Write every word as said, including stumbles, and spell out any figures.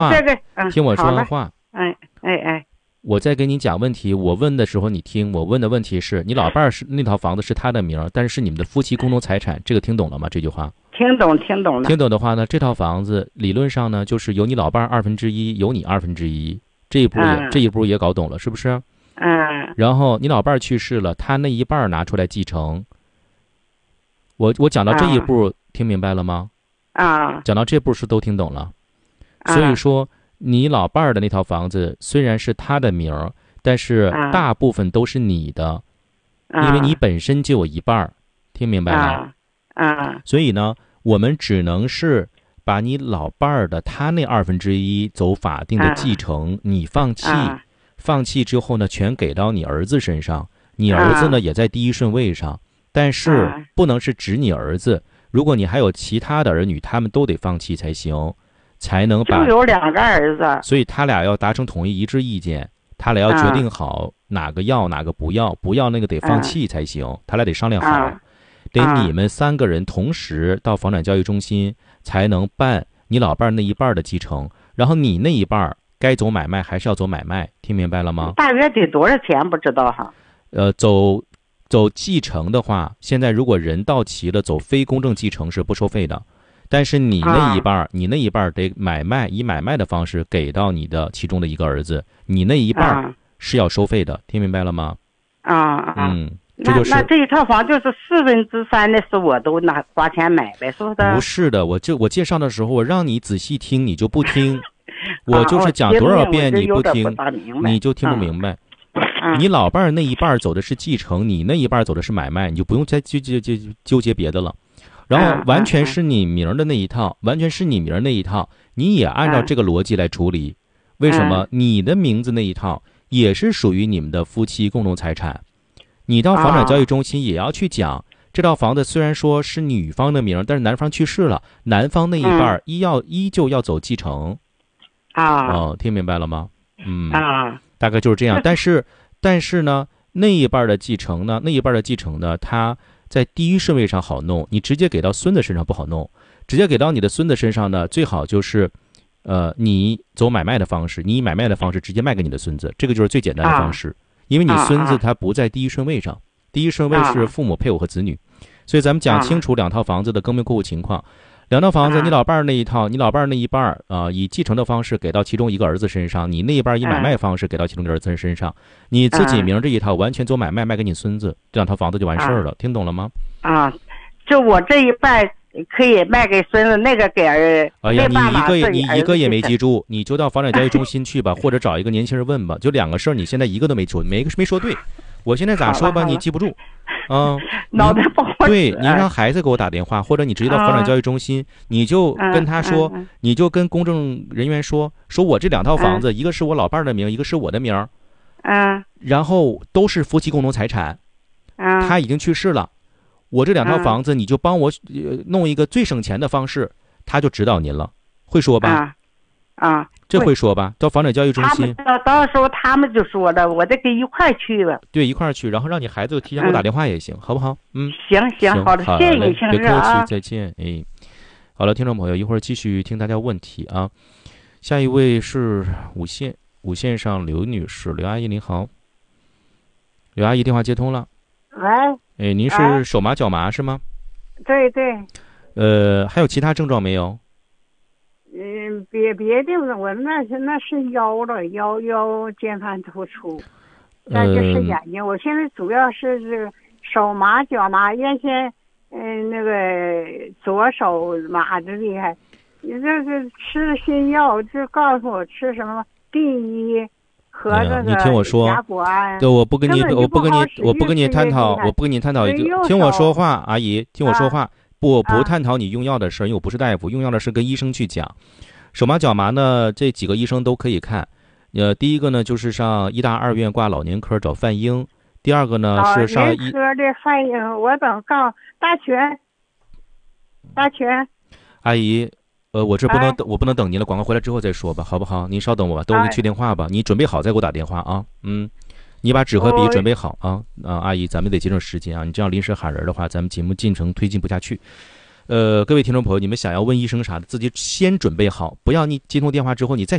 这个、嗯、 听我说完话。 哎哎哎， 我在给你讲问题，我问的时候你听。我问的问题是你老伴儿是那套房子是他的名，但是是你们的夫妻共同财产，这个听懂了吗？这句话听懂听懂了。 听懂的话呢，这套房子理论上呢就是有你老伴儿二分之一，有你二分之一，这一步也、嗯、这一步也搞懂了，是不是？ 嗯。 然后你老伴儿去世了，他那一半拿出来继承。我我讲到这一步、啊、听明白了吗？ 啊， 讲到这步是都听懂了。所以说你老伴儿的那套房子虽然是他的名儿，但是大部分都是你的、啊、因为你本身就有一半，听明白了？ 啊啊， 所以呢我们只能是把你老伴儿的他那二分之一走法定的继承、啊、你放弃、啊、放弃之后呢全给到你儿子身上，你儿子呢、啊、也在第一顺位上，但是不能是指你儿子，如果你还有其他的儿女，他们都得放弃才行，才能把。 就有两个儿子， 所以他俩要达成统一一致意见，他俩要决定好哪个要哪个不要，不要那个得放弃才行，嗯、他俩得商量好、啊，得你们三个人同时到房产交易中心才能办你老伴那一半的继承，然后你那一半该走买卖还是要走买卖，听明白了吗？ 大约得多少钱不知道哈？ 呃，走。走继承的话，现在如果人到齐了，走非公证继承是不收费的，但是你那一半、啊、你那一半得买卖，以买卖的方式给到你的其中的一个儿子，你那一半是要收费的、啊、听明白了吗？ 啊啊， 嗯，这就是。 那那这一套房就是四分之三的是我都拿花钱买呗，是不是？ 不是的，我就我介绍的时候，我让你仔细听，你就不听，我就是讲多少遍你不听， 不你就听不明白。啊你老伴儿那一半走的是继承，你那一半走的是买卖，你就不用再纠结纠纠结别的了。然后完全是你名的那一套，完全是你名那一套，你也按照这个逻辑来处理。为什么？你的名字那一套也是属于你们的夫妻共同财产。你到房产交易中心也要去讲，这套房子虽然说是女方的名，但是男方去世了，男方那一半依要依旧要走继承。 啊， 哦，听明白了吗？嗯啊， 大概就是这样。但是。但是呢，那一半的继承呢，那一半的继承呢，它在第一顺位上好弄，你直接给到孙子身上不好弄，直接给到你的孙子身上呢，最好就是，呃，你走买卖的方式，你以买卖的方式直接卖给你的孙子，这个就是最简单的方式，啊、因为你孙子他不在第一顺位上，第一顺位是父母、配偶和子女，所以咱们讲清楚两套房子的更名过户情况。两套房子，你老伴儿那一套，你老伴儿那一半啊、呃，以继承的方式给到其中一个儿子身上，你那一半以买卖方式给到其中一个儿子身上，你自己名这一套完全做买卖卖给你孙子，这两套房子就完事儿了，听懂了吗？ 啊，就我这一半可以卖给孙子，那个给儿。 哎呀，你一个也你一个也没记住，你就到房产交易中心去吧，或者找一个年轻人问吧，就两个事儿，你现在一个都没说，没没说对。我现在咋说吧，你记不住，嗯， 脑袋不好使。 对，你让孩子给我打电话，或者你直接到房产交易中心，你就跟他说，你就跟公证人员说，说我这两套房子，一个是我老伴儿的名，一个是我的名， 嗯， 然后都是夫妻共同财产， 嗯， 他已经去世了，我这两套房子你就帮我弄一个最省钱的方式，他就指导您了，会说吧？ 啊。 这会说吧？到房产交易中心， 到到时候他们就说了，我得跟一块去吧。 对，一块去，然后让你孩子提前给我打电话也行，嗯、好不好？嗯， 行行，好的，谢谢你， 别客气，再见。哎，好了，听众朋友，一会儿继续听大家问题啊。下一位是五线，五线上刘女士，刘阿姨您好，刘阿姨电话接通了。 喂， 哎，您是手麻脚麻是吗？ 对对。 呃，还有其他症状没有？ 嗯，别别的，我那是那是腰了，腰腰间盘突出，那就是眼睛。嗯、我现在主要是这个手麻脚麻，原先嗯、呃、那个左手麻的厉害，你这是吃了新药，就告诉我吃什么 B 一和这个、哎、 你听我说，对，我不跟你，我不跟你，我不跟你探讨，我不跟你探讨一个，听我说话，阿姨，听我说话。啊不不探讨你用药的事儿，因为我不是大夫，用药的事跟医生去讲。手麻脚麻呢，这几个医生都可以看。呃，第一个呢就是上医大二院挂老年科找范英，第二个呢是上医科的范英，我等告大全，大全。 阿姨，呃，我这不能等，我不能等您了，广告回来之后再说吧，好不好？您稍等我吧，等我给你去电话吧，你准备好再给我打电话啊，嗯。你把纸和笔准备好啊啊！阿姨，咱们得节省时间啊！你这样临时喊人的话，咱们节目进程推进不下去。 呃，各位听众朋友，你们想要问医生啥的，自己先准备好，不要你接通电话之后你再